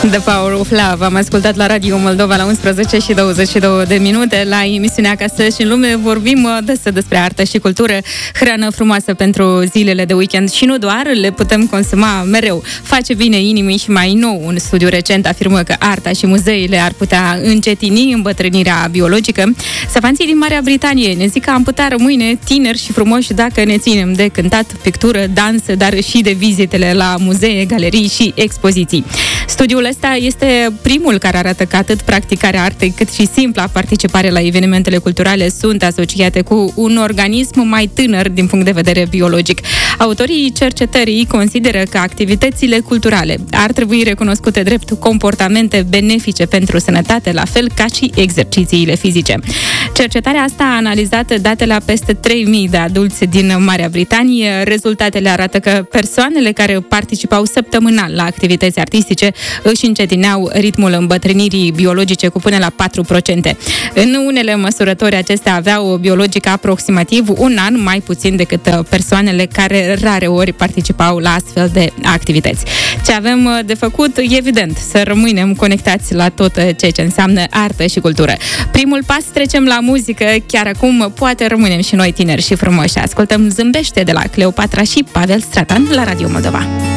The Power of Love. Am ascultat la Radio Moldova la 11 și 22 de minute. La emisiunea Acasă și în lume vorbim despre artă și cultură, hrană frumoasă pentru zilele de weekend și nu doar, le putem consuma mereu. Face bine inimii și mai nou. Un studiu recent afirmă că arta și muzeile ar putea încetini îmbătrânirea biologică. Savanții din Marea Britanie ne zic că am putea rămâne tineri și frumoși dacă ne ținem de cântat, pictură, dans, dar și de vizitele la muzee, galerii și expoziții. Studiul ăsta este primul care arată că atât practicarea artei cât și simpla participare la evenimentele culturale sunt asociate cu un organism mai tânăr din punct de vedere biologic. Autorii cercetării consideră că activitățile culturale ar trebui recunoscute drept comportamente benefice pentru sănătate, la fel ca și exercițiile fizice. Cercetarea asta a analizat datele a peste 3.000 de adulți din Marea Britanie. Rezultatele arată că persoanele care participau săptămânal la activități artistice își încetineau ritmul îmbătrânirii biologice cu până la 4%. În unele măsurători acestea aveau biologic aproximativ un an mai puțin decât persoanele care rare ori participau la astfel de activități. Ce avem de făcut, evident, să rămânem conectați la tot ceea ce înseamnă artă și cultură. Primul pas, trecem la muzică, chiar acum poate rămânem și noi tineri și frumoși. Ascultăm Zâmbește de la Cleopatra și Pavel Stratan la Radio Moldova.